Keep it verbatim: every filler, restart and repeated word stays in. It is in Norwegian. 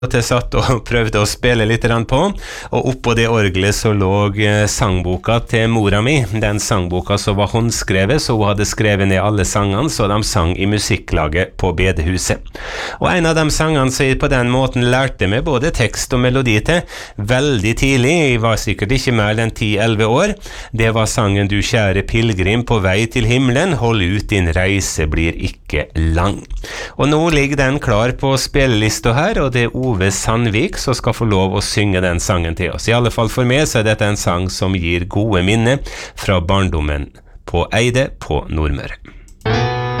at jeg satt og prøvde å spille litt på, og oppå det orgelet så lå sangboka til mora mi. Den sangboka så var håndskrevet, så hun hadde skrevet ned alle sangene, så de sang i musikklaget på bedehuset. Og en av de sangene så jeg på den måten lærte meg både tekst og melodi til, veldig tidlig, jeg var sikkert ikke mer enn ti elleve år, det var sangen «Du kjære pilgrim på vei til himmelen, hold ut, din reise blir ikke lang». Og nå ligger den klar på spillelista her, og det er Ove Sandvik som skal få lov å synge den sangen til oss. I alle fall for meg så er dette en sang som gir gode minner fra barndommen på Eide på Nordmøre.